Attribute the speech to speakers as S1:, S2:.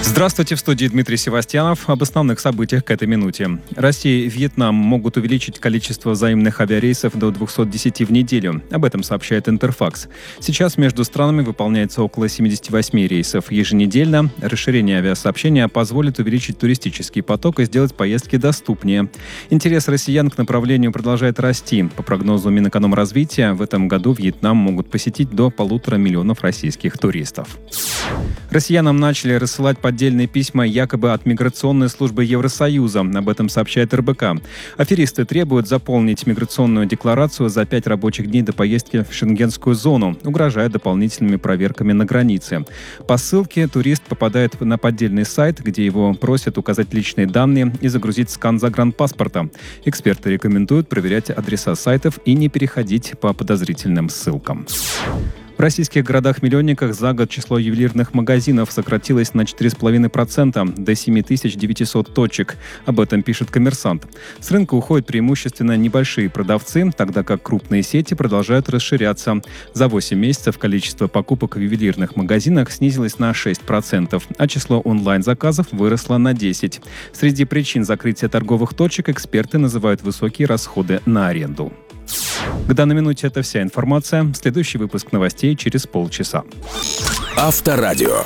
S1: Здравствуйте, в студии Дмитрий Севастьянов. Об основных событиях к этой минуте. Россия и Вьетнам могут увеличить количество взаимных авиарейсов до 210 в неделю. Об этом сообщает Интерфакс. Сейчас между странами выполняется около 78 рейсов еженедельно. Расширение авиасообщения позволит увеличить туристический поток и сделать поездки доступнее. Интерес россиян к направлению продолжает расти. По прогнозу Минэкономразвития, в этом году Вьетнам могут посетить до 1,5 миллиона российских туристов. Россиянам начали рассылать поддельные письма якобы от миграционной службы Евросоюза. Об этом сообщает РБК. Аферисты требуют заполнить миграционную декларацию за 5 рабочих дней до поездки в шенгенскую зону, угрожая дополнительными проверками на границе. По ссылке турист попадает на поддельный сайт, где его просят указать личные данные и загрузить скан загранпаспорта. Эксперты рекомендуют проверять адреса сайтов и не переходить по подозрительным ссылкам. В российских городах-миллионниках за год число ювелирных магазинов сократилось на 4,5% до 7900 точек. Об этом пишет «Коммерсант». С рынка уходят преимущественно небольшие продавцы, тогда как крупные сети продолжают расширяться. За 8 месяцев количество покупок в ювелирных магазинах снизилось на 6%, а число онлайн-заказов выросло на 10%. Среди причин закрытия торговых точек эксперты называют высокие расходы на аренду. К данной минуте это вся информация. Следующий выпуск новостей через полчаса.
S2: Авторадио.